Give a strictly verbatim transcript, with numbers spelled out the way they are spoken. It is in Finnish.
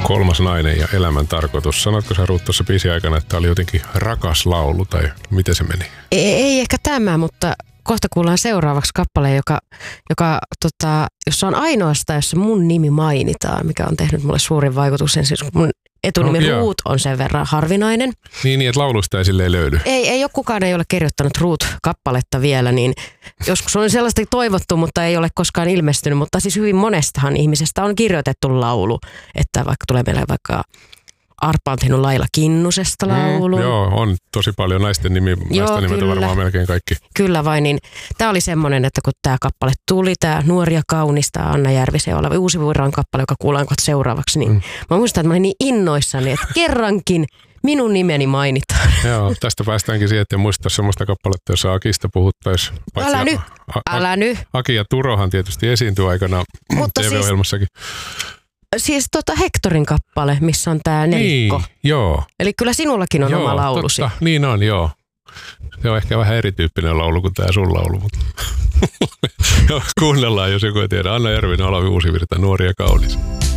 Kolmas nainen ja elämän tarkoitus. Sanotko sä Ruut tuossa biisin aikana, että tämä oli jotenkin rakas laulu tai miten se meni? Ei, ei ehkä tämä, mutta kohta kuullaan seuraavaksi kappale, joka, joka tota, jossa on ainoastaan, jossa mun nimi mainitaan, mikä on tehnyt mulle suurin vaikutuksen. Siis mun etunimi no, Ruut on sen verran harvinainen. Niin, niin että laulusta ei silleen löydy. Ei, ei ole kukaan ei ole kirjoittanut Ruut-kappaletta vielä, niin joskus on sellaista toivottu, mutta ei ole koskaan ilmestynyt. Mutta siis hyvin monestahan ihmisestä on kirjoitettu laulu, että vaikka tulee meille vaikka Arpa on tehnyt Laila Kinnusesta laulu. Mm, joo, on tosi paljon naisten nimi, naisten nimet on varmaan melkein kaikki. Kyllä vain, niin tämä oli semmoinen, että kun tämä kappale tuli, tämä Nuori ja kaunis, tämä Anna Järvisen oleva Uusi Vuoran kappale, joka kuullaan kohta seuraavaksi, niin mm. mä muistan, että mä olin niin innoissani, että kerrankin minun nimeni mainitaan. Joo, tästä päästäänkin siihen, että en muista semmoista kappaletta, jossa Akista puhuttaisiin. Älä nyt, älä nyt. Aki ja Turohan tietysti esiintyi aikana T V-ohjelmassakin. Siis tota Hektorin kappale, missä on tää nelikko. Niin, joo. Eli kyllä sinullakin on joo, oma laulusi. Totta. Niin on, joo. Se on ehkä vähän erityyppinen laulu kuin tää sun laulu, mutta kuunnellaan, jos joku ei tiedä. Anna Järvinen, Olavi Uusivirta, Nuori ja kaunis.